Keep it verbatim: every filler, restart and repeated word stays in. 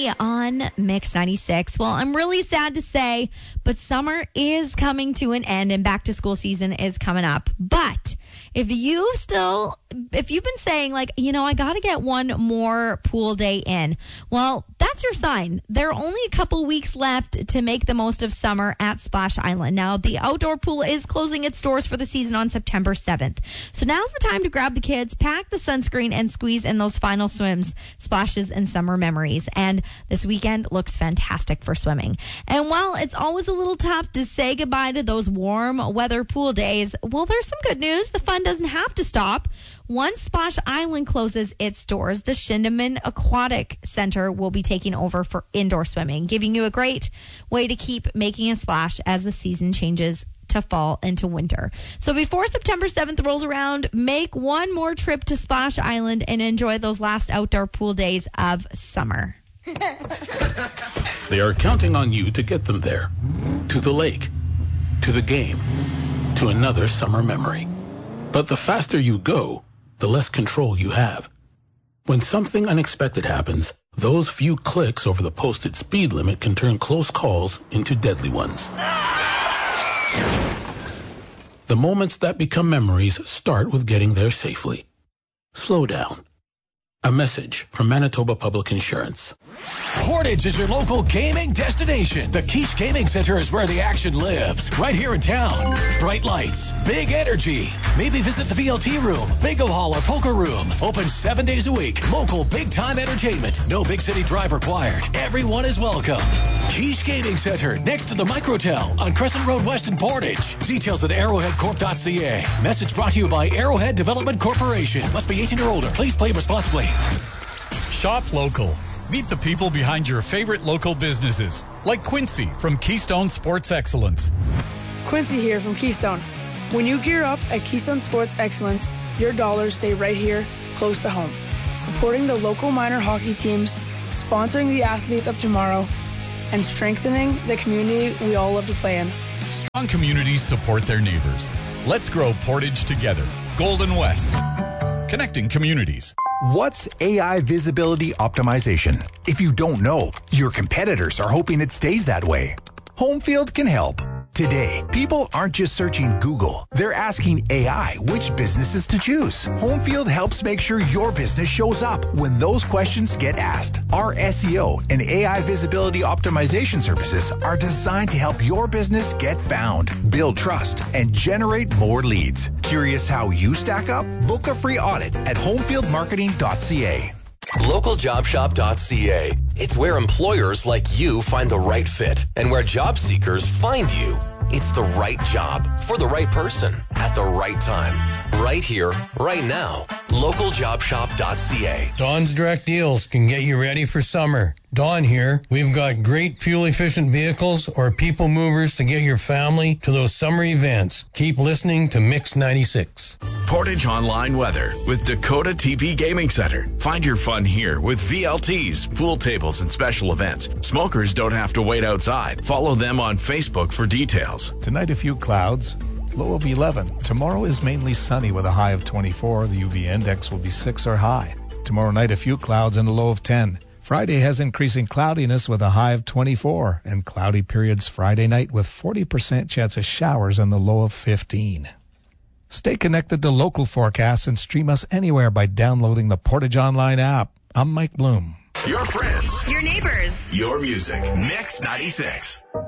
on Mix ninety-six. Well, I'm really sad to say, but summer is coming to an end and back to school season is coming up. But if you still, if you've been saying like, you know, I got to get one more pool day in, well, that's your sign. There are only a couple weeks left to make the most of summer at Splash Island. Now, the outdoor pool is closing its doors for the season on September seventh. So now's the time to grab the kids, pack the sunscreen, and squeeze in those final swims, splashes, and summer memories. And this weekend looks fantastic for swimming. And while it's always a little tough to say goodbye to those warm weather pool days, well, there's some good news. The fun doesn't have to stop. Once Splash Island closes its doors, the Shindeman Aquatic Center will be taking over for indoor swimming, giving you a great way to keep making a splash as the season changes to fall into winter. So before September seventh rolls around, make one more trip to Splash Island and enjoy those last outdoor pool days of summer. They are counting on you to get them there. To the lake, to the game, to another summer memory. But the faster you go, the less control you have. When something unexpected happens, those few clicks over the posted speed limit can turn close calls into deadly ones. The moments that become memories start with getting there safely. Slow down. A message from Manitoba Public Insurance. Portage is your local gaming destination. The Quiche Gaming Center is where the action lives. Right here in town. Bright lights, big energy. Maybe visit the V L T room, bingo hall, or poker room. Open seven days a week. Local big-time entertainment. No big city drive required. Everyone is welcome. Quiche Gaming Center, next to the Microtel on Crescent Road West in Portage. Details at arrowhead corp dot c a. Message brought to you by Arrowhead Development Corporation. Must be eighteen or older. Please play responsibly. Shop local. Meet the people behind your favorite local businesses, like Quincy from Keystone Sports Excellence. Quincy here from Keystone. When you gear up at Keystone Sports Excellence, your dollars stay right here, close to home. Supporting the local minor hockey teams, sponsoring the athletes of tomorrow, and strengthening the community we all love to play in. Strong communities support their neighbors. Let's grow Portage together. Golden West. Connecting communities. What's A I visibility optimization? If you don't know, your competitors are hoping it stays that way. Homefield can help. Today, people aren't just searching Google. They're asking A I which businesses to choose. Homefield helps make sure your business shows up when those questions get asked. Our S E O and A I visibility optimization services are designed to help your business get found, build trust, and generate more leads. Curious how you stack up? Book a free audit at homefield marketing dot c a. local job shop dot c a. It's where employers like you find the right fit and where job seekers find you. It's the right job for the right person at the right time. Right here, right now. local job shop dot c a. Dawn's Direct Deals can get you ready for summer. Dawn here. We've got great fuel-efficient vehicles or people movers to get your family to those summer events. Keep listening to Mix ninety-six. Portage Online Weather with Dakota T V Gaming Center. Find your fun here with V L Ts, pool tables, and special events. Smokers don't have to wait outside. Follow them on Facebook for details. Tonight, a few clouds. Low of eleven. Tomorrow is mainly sunny with a high of twenty-four. The U V index will be six or high. Tomorrow night, a few clouds and a low of ten. Friday has increasing cloudiness with a high of twenty-four, and cloudy periods Friday night with forty percent chance of showers and the low of fifteen. Stay connected to local forecasts and stream us anywhere by downloading the Portage Online app. I'm Mike Bloom. Your friends. Your neighbors. Your music. Mix ninety-six.